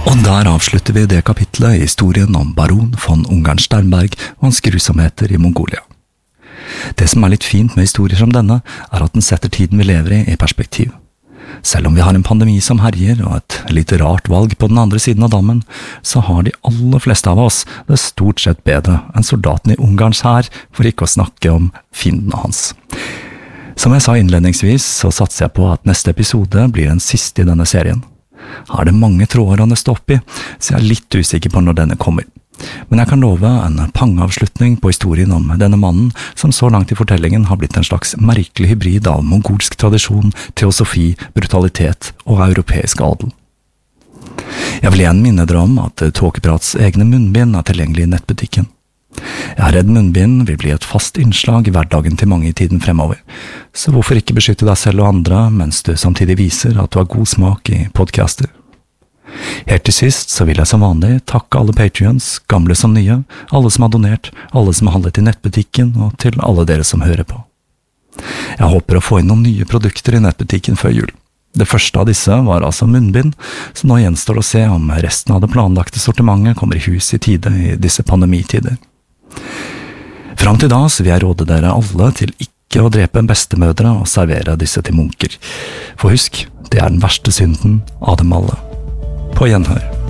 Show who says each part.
Speaker 1: Og der avslutter vi det kapitlet i historien om baron von Ungern-Sternberg og hans grusomheter i Mongolia. Det som litt fint med historier som denne, at den setter tiden vi lever i perspektiv. Selv om vi har en pandemi som herjer og et litt rart valg på den andre siden av dammen, så har de aller fleste av oss det stort sett bedre enn soldaten i Ungarns hær, for ikke å snakke om fiendene hans. Som jeg sa innledningsvis, så satser jeg på at neste episode blir den siste i denne serien. Har det mange tråder å nøste opp i, så jeg er litt usikker på når denne kommer. Men jeg kan love en pangeavslutning på historien om denne mannen, som så langt i fortellingen har blitt en slags merkelig hybrid av mongolsk tradisjon, teosofi, brutalitet og europeisk adel. Jeg vil igjen minne dere om at Tåkeprats egne munnbind er tilgjengelig i nettbutikken. Jeg er redd munnbind vil bli et fast innslag i hverdagen til mange i tiden fremover, så hvorfor ikke beskytte deg selv og andre mens du samtidig viser at du har god smak i podcaster? Helt til sist så vil jeg som vanlig takke alle Patreons, gamle som nye, alle som har donert, alle som har handlet i nettbutikken og til alle dere som hører på. Jeg håper å få inn noen nye produkter i nettbutikken før jul. Det første av disse var altså munnbind, så nå gjenstår det å se om resten av det planlagte sortimentet kommer i hus i tide i disse pandemitider. Fram til da så vil jeg råde dere alle til ikke å drepe bestemødre og servere disse til munker. For husk, det er den verste synden av dem alle. På gjenhør.